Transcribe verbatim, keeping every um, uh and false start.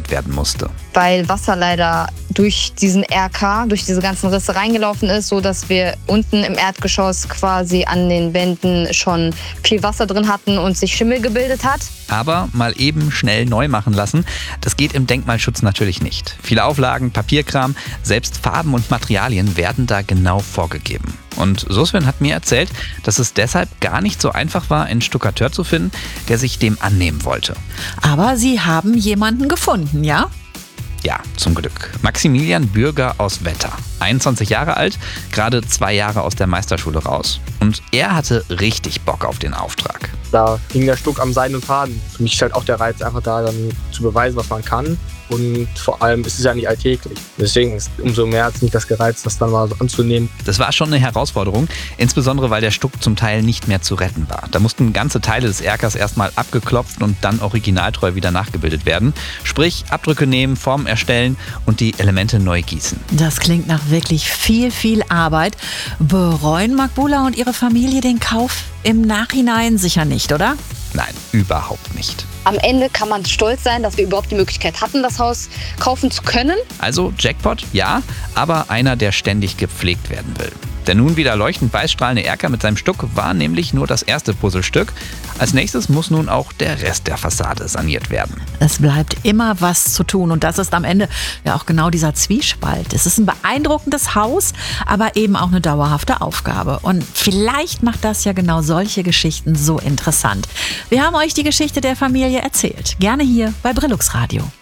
saniert werden musste. Weil Wasser leider durch diesen R K, durch diese ganzen Risse reingelaufen ist, sodass wir unten im Erdgeschoss quasi an den Wänden schon viel Wasser drin hatten und sich Schimmel gebildet hat. Aber mal eben schnell neu machen lassen, das geht im Denkmalschutz natürlich nicht. Viele Auflagen, Papierkram, selbst Farben und Materialien werden da genau vorgegeben. Und Soswin hat mir erzählt, dass es deshalb gar nicht so einfach war, einen Stuckateur zu finden, der sich dem annehmen wollte. Aber Sie haben jemanden gefunden, ja? Ja, zum Glück. Maximilian Bürger aus Wetter. einundzwanzig Jahre alt, gerade zwei Jahre aus der Meisterschule raus. Und er hatte richtig Bock auf den Auftrag. Da hing der Stuck am seidenen Faden. Für mich ist halt auch der Reiz, einfach da dann zu beweisen, was man kann. Und vor allem ist es ja nicht alltäglich. Deswegen ist umso mehr hat es mich das gereizt, das dann mal so anzunehmen. Das war schon eine Herausforderung, insbesondere weil der Stuck zum Teil nicht mehr zu retten war. Da mussten ganze Teile des Erkers erstmal abgeklopft und dann originaltreu wieder nachgebildet werden. Sprich, Abdrücke nehmen, Formen erstellen und die Elemente neu gießen. Das klingt nach wirklich viel, viel Arbeit. Bereuen Makbula und ihre Familie den Kauf im Nachhinein sicher nicht, oder? Nein, überhaupt nicht. Am Ende kann man stolz sein, dass wir überhaupt die Möglichkeit hatten, das Haus kaufen zu können. Also Jackpot, ja, aber einer, der ständig gepflegt werden will. Der nun wieder leuchtend weißstrahlende Erker mit seinem Stuck war nämlich nur das erste Puzzlestück. Als nächstes muss nun auch der Rest der Fassade saniert werden. Es bleibt immer was zu tun und das ist am Ende ja auch genau dieser Zwiespalt. Es ist ein beeindruckendes Haus, aber eben auch eine dauerhafte Aufgabe. Und vielleicht macht das ja genau solche Geschichten so interessant. Wir haben euch die Geschichte der Familie erzählt. Gerne hier bei Brillux Radio.